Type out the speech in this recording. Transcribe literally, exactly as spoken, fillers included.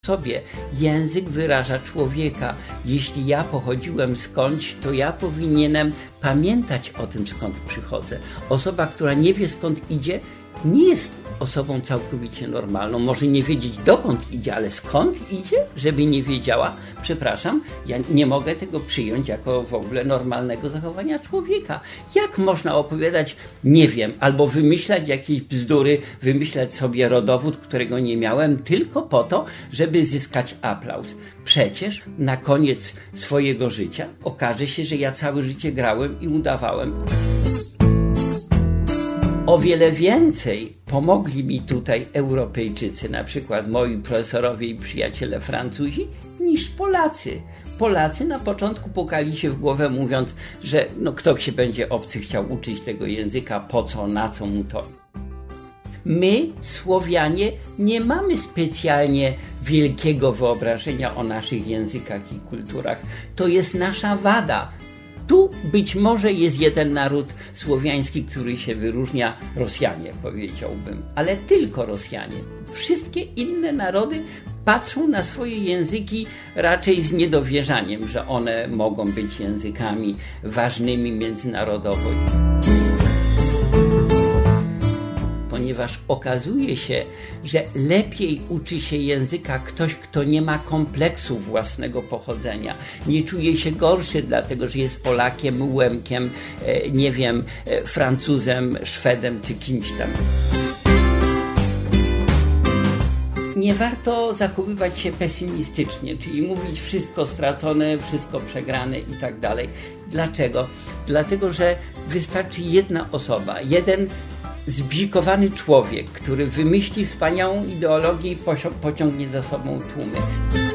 sobie. Język wyraża człowieka. Jeśli ja pochodziłem skądś, to ja powinienem pamiętać o tym, skąd przychodzę. Osoba, która nie wie, skąd idzie, nie jest osobą całkowicie normalną. Może nie wiedzieć, dokąd idzie, ale skąd idzie, żeby nie wiedziała? Przepraszam, ja nie mogę tego przyjąć jako w ogóle normalnego zachowania człowieka. Jak można opowiadać, nie wiem, albo wymyślać jakieś bzdury, wymyślać sobie rodowód, którego nie miałem, tylko po to, żeby zyskać aplauz? Przecież na koniec swojego życia okaże się, że ja całe życie grałem i udawałem. O wiele więcej pomogli mi tutaj Europejczycy, na przykład moi profesorowie i przyjaciele Francuzi, niż Polacy. Polacy na początku pukali się w głowę, mówiąc, że no, kto się będzie obcy chciał uczyć tego języka, po co, na co mu to. My, Słowianie, nie mamy specjalnie wielkiego wyobrażenia o naszych językach i kulturach. To jest nasza wada. Tu być może jest jeden naród słowiański, który się wyróżnia, Rosjanie, powiedziałbym, ale tylko Rosjanie. Wszystkie inne narody patrzą na swoje języki raczej z niedowierzaniem, że one mogą być językami ważnymi międzynarodowo. Ponieważ okazuje się, że lepiej uczy się języka ktoś, kto nie ma kompleksu własnego pochodzenia. Nie czuje się gorszy, dlatego że jest Polakiem, Łemkiem, nie wiem, Francuzem, Szwedem czy kimś tam. Nie warto zachowywać się pesymistycznie, czyli mówić wszystko stracone, wszystko przegrane i tak dalej. Dlaczego? Dlatego, że wystarczy jedna osoba, jeden zbzikowany człowiek, który wymyśli wspaniałą ideologię i pociągnie za sobą tłumy.